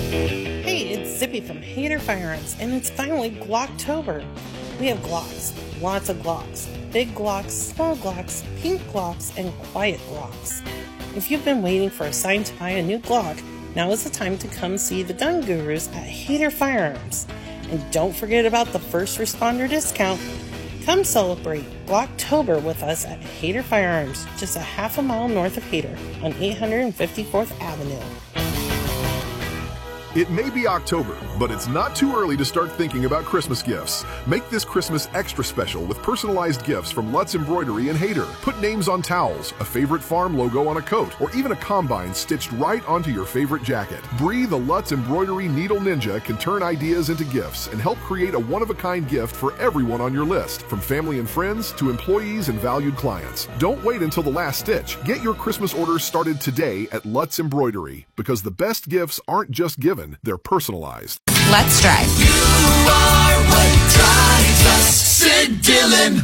Hey, it's Zippy from Hater Firearms, and it's finally Glocktober. We have Glocks, lots of Glocks, big Glocks, small Glocks, pink Glocks, and quiet Glocks. If you've been waiting for a sign to buy a new Glock, now is the time to come see the gun gurus at Hater Firearms. And don't forget about the first responder discount. Come celebrate Glocktober with us at Hater Firearms, just a half a mile north of Hater on 854th Avenue. It may be October, but it's not too early to start thinking about Christmas gifts. Make this Christmas extra special with personalized gifts from Lutz Embroidery and Hater. Put names on towels, a favorite farm logo on a coat, or even a combine stitched right onto your favorite jacket. Bree, the Lutz Embroidery Needle Ninja, can turn ideas into gifts and help create a one-of-a-kind gift for everyone on your list, from family and friends to employees and valued clients. Don't wait until the last stitch. Get your Christmas orders started today at Lutz Embroidery, because the best gifts aren't just given, they're personalized. Let's drive. You are what drives us, Sid Dillon.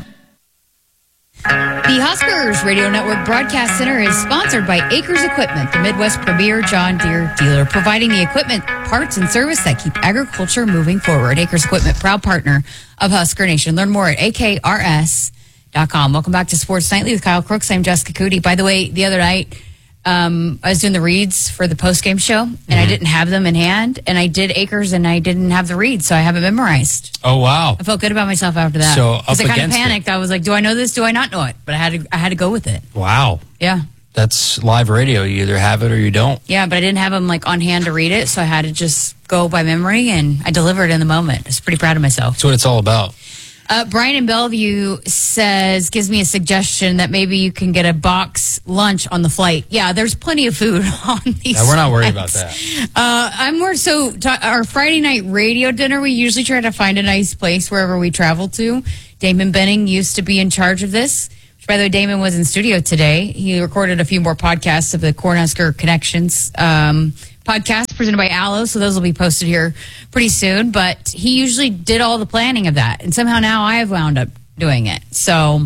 The Huskers Radio Network Broadcast Center is sponsored by Acres Equipment, the Midwest premier John Deere dealer, providing the equipment, parts, and service that keep agriculture moving forward. Acres Equipment, proud partner of Husker Nation. Learn more at akrs.com. Welcome back to Sports Nightly with Kyle Crooks. I'm Jessica Cootie. By the way, the other night, I was doing the reads for the post-game show, and I didn't have them in hand, and I did Acres, and I didn't have the reads, so I haven't memorized. Oh, wow. I felt good about myself after that. So, because I kind of panicked. I was like, do I know this? Do I not know it? But I had to go with it. Wow. Yeah. That's live radio. You either have it or you don't. Yeah, but I didn't have them like on hand to read it, so I had to just go by memory, and I delivered in the moment. I was pretty proud of myself. That's what it's all about. Brian in Bellevue gives me a suggestion that maybe you can get a box lunch on the flight. Yeah, there's plenty of food on these Yeah, we're not worried flights. about that. I'm more so, our Friday night radio dinner, we usually try to find a nice place wherever we travel to. Damon Benning used to be in charge of this. Which, by the way, Damon was in studio today. He recorded a few more podcasts of the Cornhusker Connections podcast presented by Aloe, so those will be posted here pretty soon. But he usually did all the planning of that, and somehow now I have wound up doing it. So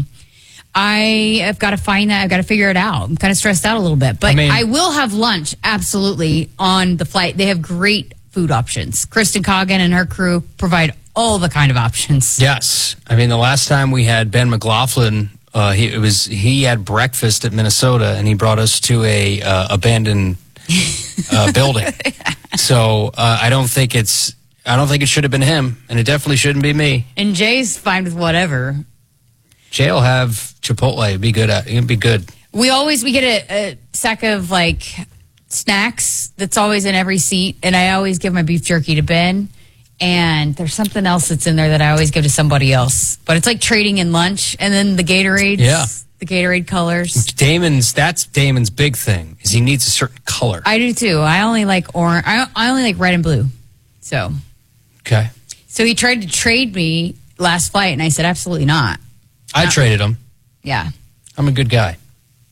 I have got to find that. I've got to figure it out. I'm kind of stressed out a little bit, but I will have lunch absolutely on the flight. They have great food options. Kristen Coggin and her crew provide all the kind of options. Yes. I mean, the last time we had Ben McLaughlin, he had breakfast at Minnesota, and he brought us to a abandoned building. So I don't think it should have been him, and it definitely shouldn't be me. And Jay's fine with whatever. Jay will have Chipotle. It'd be good. We get a sack of like snacks that's always in every seat, and I always give my beef jerky to Ben. And there's something else that's in there that I always give to somebody else. But it's like trading in lunch, and then the Gatorades. Yeah. The Gatorade colors. That's Damon's big thing, is he needs a certain color. I do too. I only like orange. I only like red and blue. So. Okay. So he tried to trade me last flight, and I said, absolutely not. I traded him. Yeah. I'm a good guy.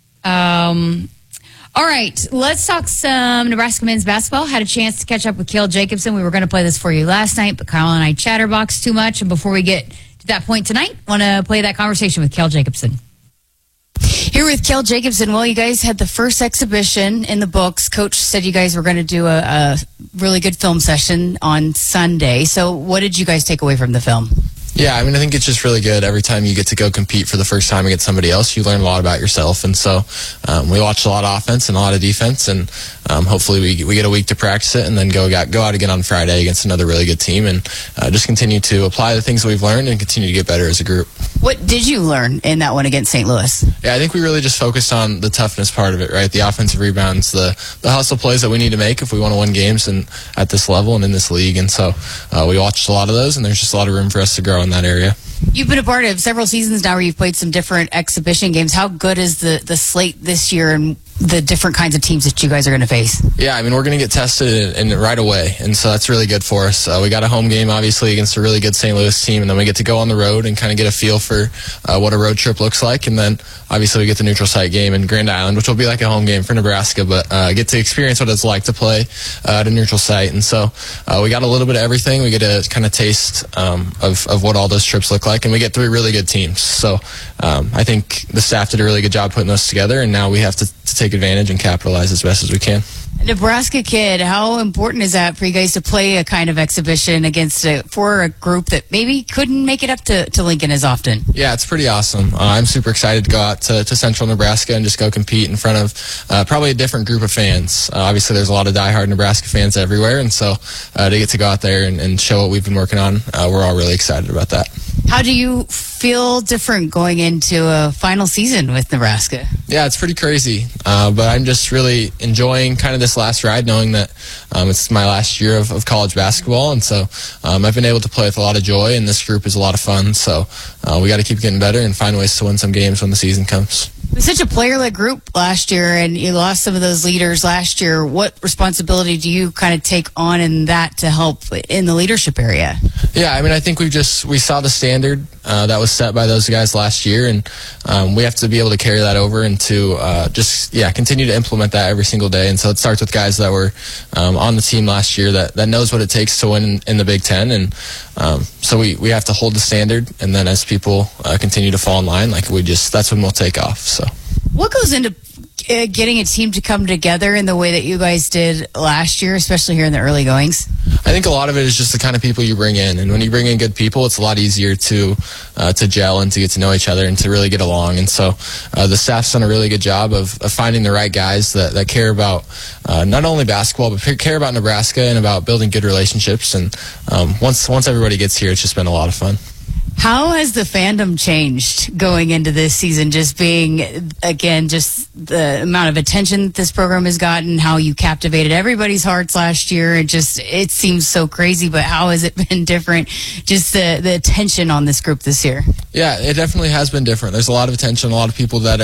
All right. Let's talk some Nebraska men's basketball. Had a chance to catch up with Cale Jacobson. We were going to play this for you last night, but Kyle and I chatterboxed too much. And before we get to that point tonight, want to play that conversation with Cale Jacobson. Here with Cale Jacobson. Well, you guys had the first exhibition in the books. Coach said you guys were going to do a really good film session on Sunday. So what did you guys take away from the film? Yeah, I mean, I think it's just really good. Every time you get to go compete for the first time against somebody else, you learn a lot about yourself. And so we watched a lot of offense and a lot of defense, and hopefully we get a week to practice it and then go out again on Friday against another really good team and just continue to apply the things that we've learned and continue to get better as a group. What did you learn in that one against St. Louis? Yeah, I think we really just focused on the toughness part of it, right? The offensive rebounds, the hustle plays that we need to make if we want to win games and at this level and in this league. And so we watched a lot of those, and there's just a lot of room for us to grow in that area. You've been a part of several seasons now where you've played some different exhibition games. How good is the slate this year and the different kinds of teams that you guys are going to face? Yeah, I mean, we're going to get tested in right away, and so that's really good for us. We got a home game, obviously, against a really good St. Louis team, and then we get to go on the road and kind of get a feel for what a road trip looks like, and then obviously we get the neutral site game in Grand Island, which will be like a home game for Nebraska, but get to experience what it's like to play at a neutral site, and so we got a little bit of everything. We get a kind of taste of what all those trips look like, and we get three really good teams. So I think the staff did a really good job putting those together, and now we have to take take advantage and capitalize as best as we can. Nebraska kid, how important is that for you guys to play a kind of exhibition for a group that maybe couldn't make it up to Lincoln as often? Yeah, it's pretty awesome. I'm super excited to go out to Central Nebraska and just go compete in front of probably a different group of fans. Obviously, there's a lot of diehard Nebraska fans everywhere, and so to get to go out there and show what we've been working on, we're all really excited about that. How do you feel different going into a final season with Nebraska? Yeah, it's pretty crazy, but I'm just really enjoying kind of this last ride, knowing that it's my last year of college basketball, and so I've been able to play with a lot of joy, and this group is a lot of fun, so we got to keep getting better and find ways to win some games when the season comes. It was such a player-led group last year, and you lost some of those leaders last year. What responsibility do you kind of take on in that to help in the leadership area? Yeah, I mean, I think we saw the standard that was set by those guys last year, and we have to be able to carry that over and to continue to implement that every single day. And so it starts with guys that were on the team last year that knows what it takes to win in the Big Ten, and so we have to hold the standard, and then as people continue to fall in line, that's when we'll take off. So what goes into getting a team to come together in the way that you guys did last year, especially here in the early goings? I think a lot of it is just the kind of people you bring in, and when you bring in good people, it's a lot easier to gel and to get to know each other and to really get along. And so the staff's done a really good job of finding the right guys that care about not only basketball, but care about Nebraska and about building good relationships. And once everybody gets here, it's just been a lot of fun. How has the fandom changed going into this season? Just being, again, just the amount of attention that this program has gotten, how you captivated everybody's hearts last year. It seems so crazy, but how has it been different? Just the attention on this group this year. Yeah, it definitely has been different. There's a lot of attention, a lot of people that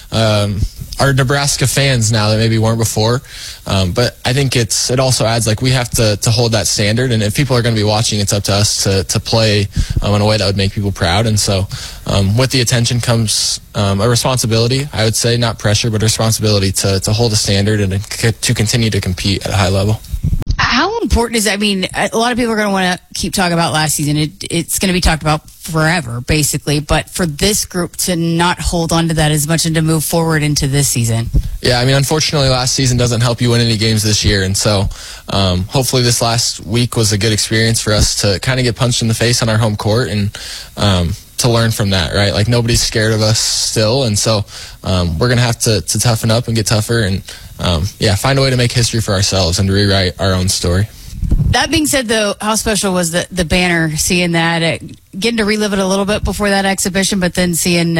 are Nebraska fans now that maybe weren't before. But I think it also adds, we have to hold that standard, and if people are going to be watching, it's up to us to play in a way that would make people proud. And so with the attention comes a responsibility, I would say, not pressure, but a responsibility to hold a standard and to continue to compete at a high level. How important is that? I mean, a lot of people are going to want to keep talking about last season. It's going to be talked about forever, basically. But for this group to not hold on to that as much and to move forward into this season. Yeah, I mean, unfortunately, last season doesn't help you win any games this year. And so hopefully this last week was a good experience for us to kind of get punched in the face on our home court and to learn from that, right? Nobody's scared of us still. And so we're going to have to toughen up and get tougher and, find a way to make history for ourselves and to rewrite our own story. That being said, though, how special was the banner, seeing that, getting to relive it a little bit before that exhibition, but then seeing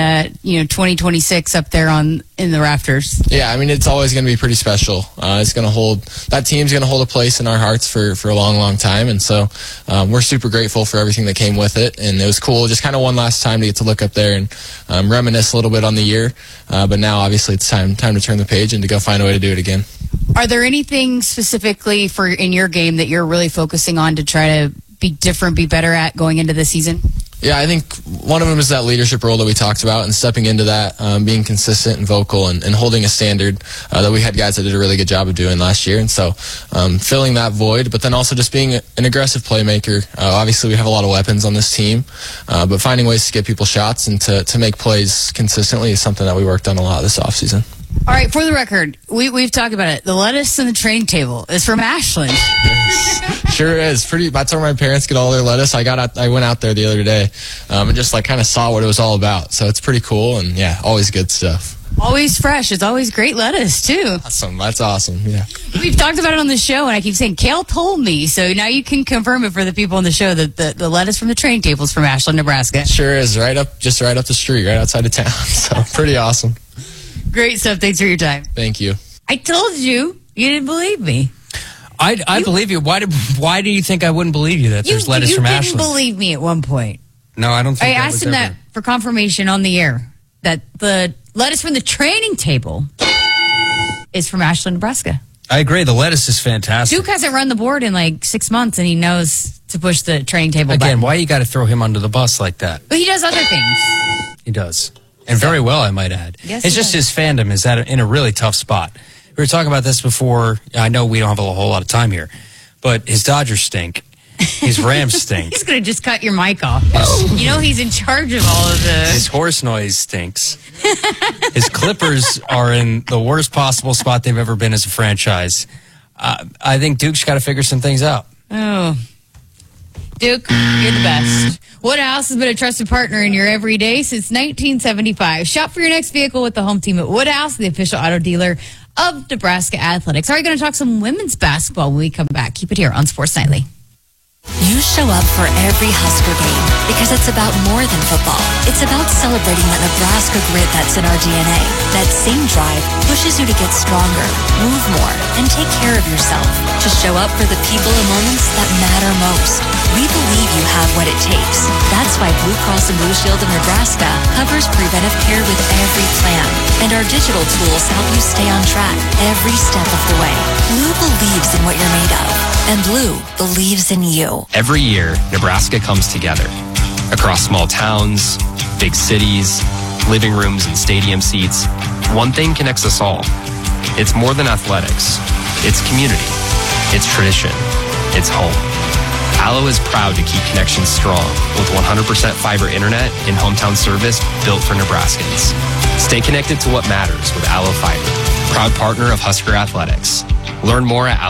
2026 up there in the rafters? Yeah, I mean, it's always going to be pretty special. It's going to hold, that team's going to hold a place in our hearts for a long, long time, and so we're super grateful for everything that came with it, and it was cool just kind of one last time to get to look up there and reminisce a little bit on the year, but now obviously it's time to turn the page and to go find a way to do it again. Are there anything specifically in your game that you're really focusing on to try to be different, be better at going into the season? Yeah, I think one of them is that leadership role that we talked about and stepping into that, being consistent and vocal and holding a standard that we had guys that did a really good job of doing last year. And so filling that void, but then also just being an aggressive playmaker. Obviously, we have a lot of weapons on this team, but finding ways to get people shots and to make plays consistently is something that we worked on a lot this offseason. All right, for the record, we've talked about it. The lettuce on the training table is from Ashland. Sure is. That's where my parents get all their lettuce. I went out there the other day and just kind of saw what it was all about. So it's pretty cool and yeah, always good stuff. Always fresh. It's always great lettuce too. Awesome. That's awesome. Yeah. We've talked about it on the show, and I keep saying Kale told me. So now you can confirm it for the people on the show that the lettuce from the training table is from Ashland, Nebraska. Sure is. Right up the street, right outside of town. So pretty awesome. Great stuff. Thanks for your time. Thank you. I told you. You didn't believe me. I believe you. Why do you think I wouldn't believe you that there's lettuce from Ashland? You didn't believe me at one point. No, I don't think I asked him that for confirmation on the air, that the lettuce from the training table is from Ashland, Nebraska. I agree. The lettuce is fantastic. Duke hasn't run the board in 6 months, and he knows to push the training table back. Again, why you got to throw him under the bus like that? But he does other things. He does. And very well, I might add. Yes, it's just his fandom is in a really tough spot. We were talking about this before. I know we don't have a whole lot of time here, but his Dodgers stink. His ram stinks. He's going to just cut your mic off. You know he's in charge of all of this. His horse noise stinks. His Clippers are in the worst possible spot they've ever been as a franchise. I think Duke's got to figure some things out. Oh, Duke, you're the best. Woodhouse has been a trusted partner in your everyday since 1975. Shop for your next vehicle with the home team at Woodhouse, the official auto dealer of Nebraska Athletics. Are you going to talk some women's basketball when we come back? Keep it here on Sports Nightly. You show up for every Husker game because it's about more than football. It's about celebrating that Nebraska grit that's in our DNA. That same drive pushes you to get stronger, move more, and take care of yourself. To show up for the people and moments that matter most. We believe you have what it takes. That's why Blue Cross and Blue Shield of Nebraska covers preventive care with every plan. And our digital tools help you stay on track every step of the way. Blue believes in what you're made of. And Blue believes in you. Every year, Nebraska comes together. Across small towns, big cities, living rooms and stadium seats, one thing connects us all. It's more than athletics. It's community. It's tradition. It's home. Allo is proud to keep connections strong with 100% fiber internet and hometown service built for Nebraskans. Stay connected to what matters with Allo Fiber, proud partner of Husker Athletics. Learn more at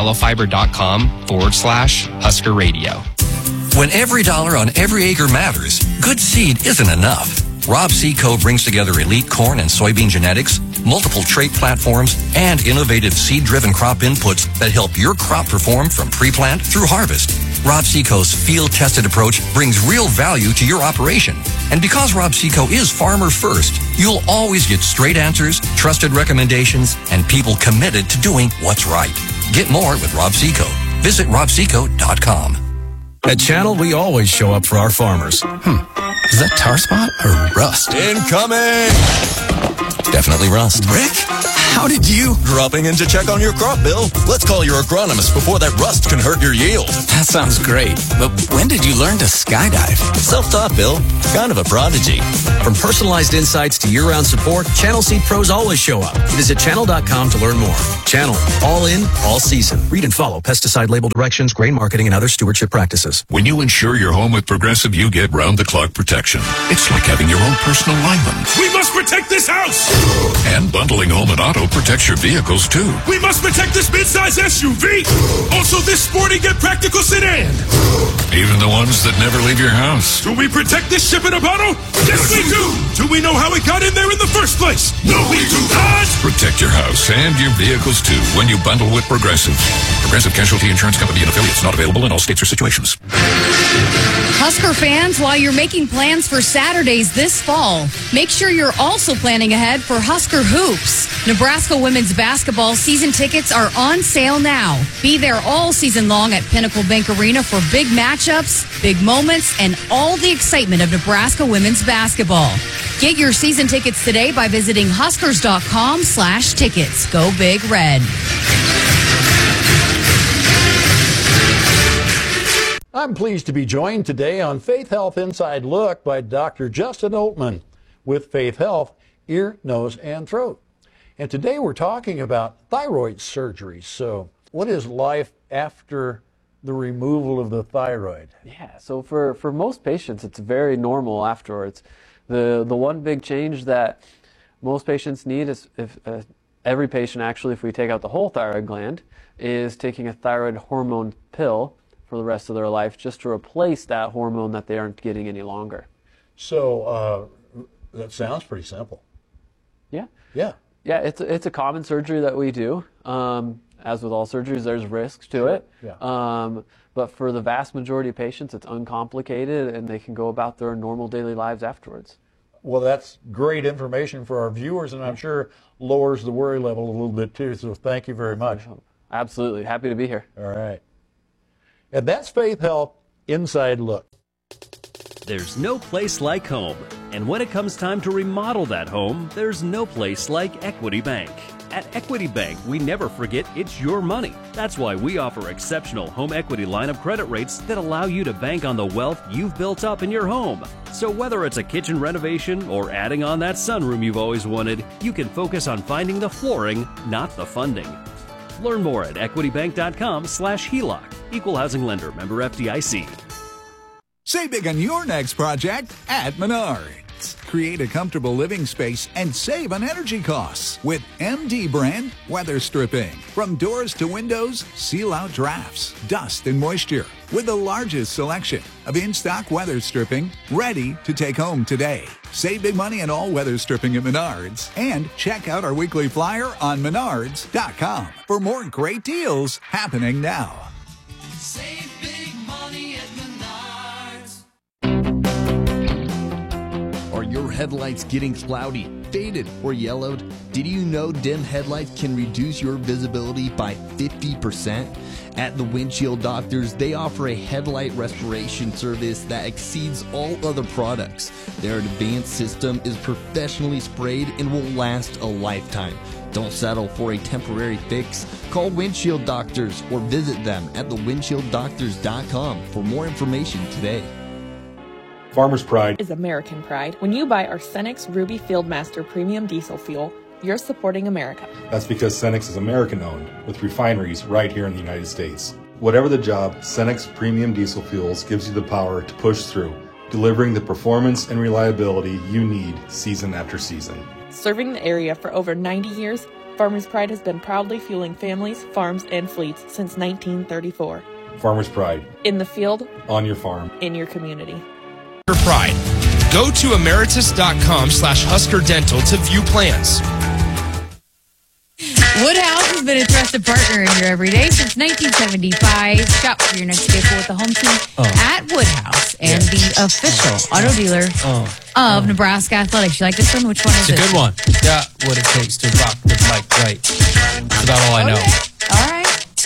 allofibers.com/Husker Radio. When every dollar on every acre matters, good seed isn't enough. Rob Seco brings together elite corn and soybean genetics, multiple trait platforms, and innovative seed-driven crop inputs that help your crop perform from pre-plant through harvest. Rob Seco's field-tested approach brings real value to your operation. And because Rob Seco is farmer first, you'll always get straight answers, trusted recommendations, and people committed to doing what's right. Get more with Rob Seco. Visit robseco.com. At Channel, we always show up for our farmers. Is that tar spot or rust? Incoming! Definitely rust. Rick, how did you? Dropping in to check on your crop, Bill. Let's call your agronomist before that rust can hurt your yield. That sounds great. But when did you learn to skydive? Self-taught, Bill. Kind of a prodigy. From personalized insights to year-round support, Channel Seed Pros always show up. Visit channel.com to learn more. Channel. All in, all season. Read and follow pesticide label directions, grain marketing, and other stewardship practices. When you insure your home with Progressive, you get round-the-clock protection. It's like having your own personal lineman. We must protect this house! And bundling home and auto protects your vehicles, too. We must protect this midsize SUV! Also this sporty yet practical sedan! Even the ones that never leave your house. Do we protect this ship in a bottle? Yes, we do! Do we know how it got in there in the first place? No, we do not! Protect your house and your vehicles, too, when you bundle with Progressive. Progressive Casualty Insurance Company and affiliates, not available in all states or situations. Husker fans, while you're making plans for Saturdays this fall, make sure you're also planning ahead for Husker Hoops. Nebraska women's basketball season tickets are on sale now. Be there all season long at Pinnacle Bank Arena for big matchups, big moments, and all the excitement of Nebraska women's basketball. Get your season tickets today by visiting huskers.com/tickets. Go Big Red. I'm pleased to be joined today on Faith Health Inside Look by Dr. Justin Oltman with Faith Health, Ear, Nose, and Throat. And today we're talking about thyroid surgery. So what is life after the removal of the thyroid? Yeah, so for most patients, it's very normal afterwards. The one big change that most patients need is, if every patient actually, if we take out the whole thyroid gland, is taking a thyroid hormone pill for the rest of their life just to replace that hormone that they aren't getting any longer. So that sounds pretty simple. Yeah. Yeah. Yeah, it's a common surgery that we do. As with all surgeries, there's risks to it. Yeah. But for the vast majority of patients, it's uncomplicated and they can go about their normal daily lives afterwards. Well, that's great information for our viewers, and I'm sure lowers the worry level a little bit too. So thank you very much. Absolutely. Happy to be here. All right. And that's Faith Health Inside Look. There's no place like home. And when it comes time to remodel that home, there's no place like Equity Bank. At Equity Bank, we never forget it's your money. That's why we offer exceptional home equity line of credit rates that allow you to bank on the wealth you've built up in your home. So whether it's a kitchen renovation or adding on that sunroom you've always wanted, you can focus on finding the flooring, not the funding. Learn more at equitybank.com/HELOC. Equal housing lender. Member FDIC. Save big on your next project at Menards. Create a comfortable living space and save on energy costs with MD brand weather stripping. From doors to windows, seal out drafts, dust, and moisture. With the largest selection of in-stock weather stripping ready to take home today. Save big money on all weather stripping at Menards. And check out our weekly flyer on menards.com for more great deals happening now. Save big money at Menards. Are your headlights getting cloudy, faded, or yellowed? Did you know dim headlights can reduce your visibility by 50%? At the Windshield Doctors, they offer a headlight restoration service that exceeds all other products. Their advanced system is professionally sprayed and will last a lifetime. Don't settle for a temporary fix. Call Windshield Doctors or visit them at thewindshieldoctors.com for more information today. Farmer's Pride is American pride. When you buy our Cenex Ruby Fieldmaster Premium Diesel Fuel, you're supporting America. That's because Cenex is American-owned, with refineries right here in the United States. Whatever the job, Cenex Premium Diesel Fuels gives you the power to push through, delivering the performance and reliability you need season after season. Serving the area for over 90 years, Farmer's Pride has been proudly fueling families, farms, and fleets since 1934. Farmer's Pride. In the field, on your farm, in your community. Pride. Go to emeritus.com/Husker Dental to view plans. Woodhouse has been a trusted partner in your everyday since 1975. Shop for your next vehicle with the home team at Woodhouse and the official auto dealer of Nebraska Athletics. You like this one? Which one is It's it? a good one. Got what it takes to rock the mic right. That's about all I know. All right.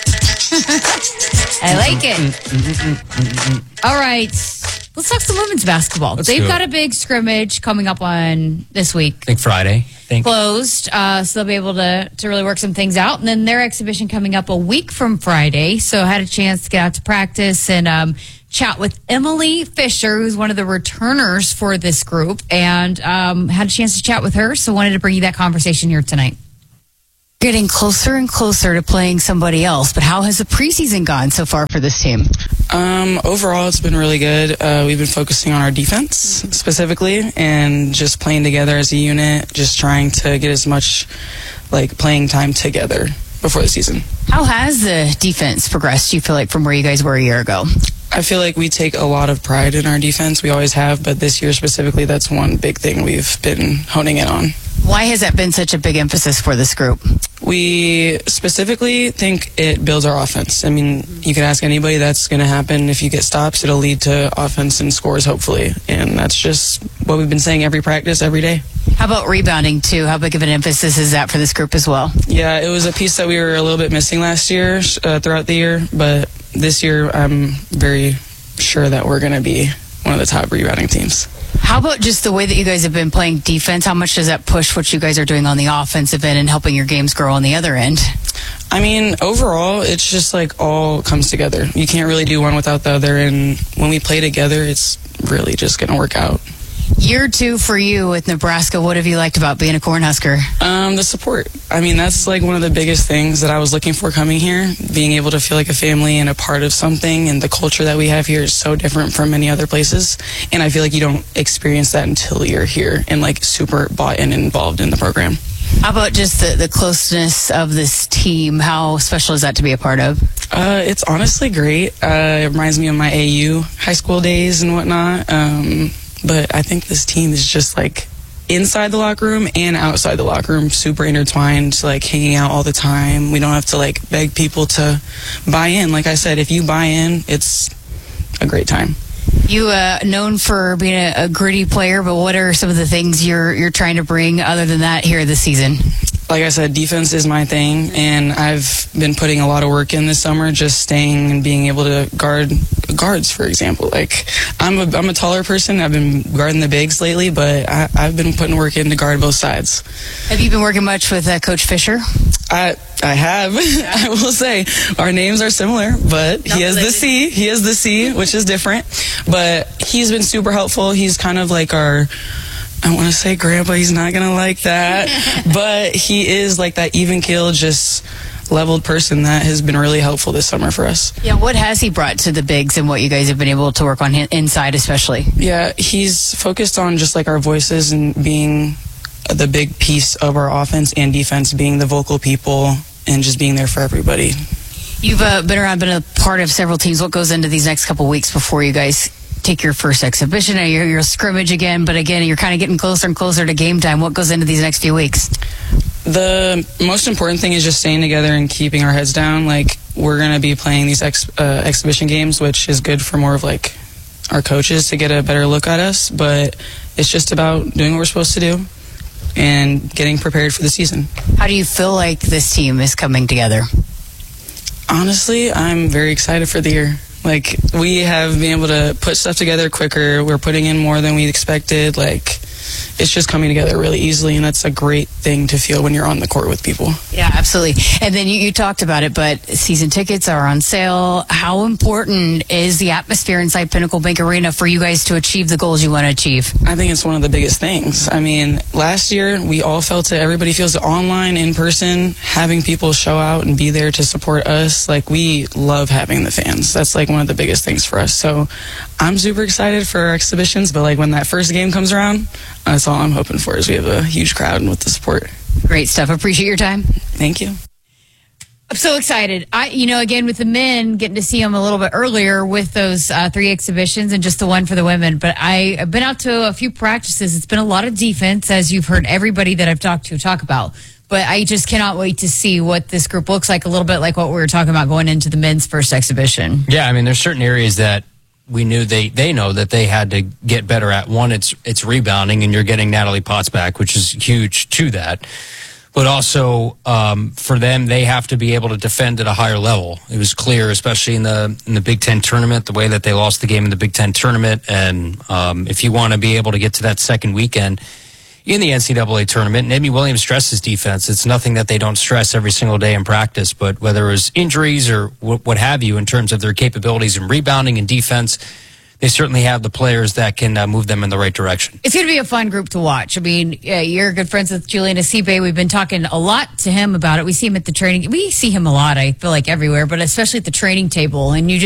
I like it. All right. Let's talk some women's basketball. They've got a big scrimmage coming up on this week. I think Friday. Closed, so they'll be able to really work some things out. And then their exhibition coming up a week from Friday. So I had a chance to get out to practice and chat with Emily Fisher, who's one of the returners for this group, and had a chance to chat with her. So wanted to bring you that conversation here tonight. Getting closer and closer to playing somebody else, but how has the preseason gone so far for this team? Overall, it's been really good. We've been focusing on our defense specifically and just playing together as a unit, just trying to get as much playing time together before the season. How has the defense progressed, do you feel like, from where you guys were a year ago? I feel like we take a lot of pride in our defense. We always have, but this year specifically, that's one big thing we've been honing in on. Why has that been such a big emphasis for this group? We specifically think it builds our offense. I mean, you can ask anybody, that's going to happen. If you get stops, it'll lead to offense and scores, hopefully. And that's just what we've been saying every practice, every day. How about rebounding, too? How big of an emphasis is that for this group as well? Yeah, it was a piece that we were a little bit missing last year, throughout the year. But this year, I'm very sure that we're going to be one of the top rebounding teams. How about just the way that you guys have been playing defense? How much does that push what you guys are doing on the offensive end and helping your games grow on the other end? I mean, overall, it's just all comes together. You can't really do one without the other, and when we play together, it's really just going to work out. Year 2 for you with Nebraska. What have you liked about being a Cornhusker? The support. I mean, that's one of the biggest things that I was looking for coming here. Being able to feel like a family and a part of something, and the culture that we have here is so different from many other places. And I feel like you don't experience that until you're here and super bought in and involved in the program. How about just the closeness of this team? How special is that to be a part of? It's honestly great. It reminds me of my AU high school days and whatnot. But I think this team is just inside the locker room and outside the locker room, super intertwined, hanging out all the time. We don't have to beg people to buy in. Like I said, if you buy in, it's a great time. You known for being a gritty player, but what are some of the things you're trying to bring other than that here this season? Like I said, defense is my thing, and I've been putting a lot of work in this summer, just staying and being able to guard guards, for example. I'm a taller person. I've been guarding the bigs lately, but I've been putting work in to guard both sides. Have you been working much with Coach Fisher? I have. Yeah. I will say our names are similar, but he has the C. He has the C, which is different. But he's been super helpful. He's kind of our, I want to say grandpa, he's not going to like that. But he is that even keel, just leveled person that has been really helpful this summer for us. Yeah, what has he brought to the bigs and what you guys have been able to work on inside especially? Yeah, he's focused on just like our voices and being the big piece of our offense and defense, being the vocal people and just being there for everybody. You've been a part of several teams. What goes into these next couple weeks before you guys take your first exhibition? You're scrimmage again, but again, you're kind of getting closer and closer to game time. What goes into these next few weeks? The most important thing is just staying together and keeping our heads down. Like, we're going to be playing these exhibition games, which is good for more of like our coaches to get a better look at us, but it's just about doing what we're supposed to do and getting prepared for the season. How do you feel like this team is coming together? Honestly, I'm very excited for the year. Like, we have been able to put stuff together quicker. We're putting in more than we expected. Like, it's just coming together really easily, and that's a great thing to feel when you're on the court with people. Yeah, absolutely. And then you talked about it, but season tickets are on sale. How important is the atmosphere inside Pinnacle Bank Arena for you guys to achieve the goals you want to achieve? I think it's one of the biggest things. I mean, last year we all felt it. Everybody feels it online, in person, having people show out and be there to support us. Like, we love having the fans. That's like one of the biggest things for us. So I'm super excited for our exhibitions, but like when that first game comes around, that's all I'm hoping for, is we have a huge crowd and with the support. Great stuff. Appreciate your time. Thank you. I'm so excited. Again, with the men, getting to see them a little bit earlier with those 3 exhibitions and just the one for the women. But I've been out to a few practices. It's been a lot of defense, as you've heard everybody that I've talked to talk about. But I just cannot wait to see what this group looks like, a little bit like what we were talking about going into the men's first exhibition. Yeah, I mean, there's certain areas that we knew they know that they had to get better at. One, it's rebounding, and you're getting Natalie Potts back, which is huge to that. But also, for them, they have to be able to defend at a higher level. It was clear, especially in the Big Ten tournament, the way that they lost the game in the Big Ten tournament. And if you want to be able to get to that second weekend in the NCAA tournament, and Amy Williams stresses defense. It's nothing that they don't stress every single day in practice, but whether it was injuries or what have you in terms of their capabilities in rebounding and defense, they certainly have the players that can move them in the right direction. It's going to be a fun group to watch. I mean, you're good friends with Julian Asibe. We've been talking a lot to him about it. We see him at the training. We see him a lot, I feel like, everywhere, but especially at the training table. And you just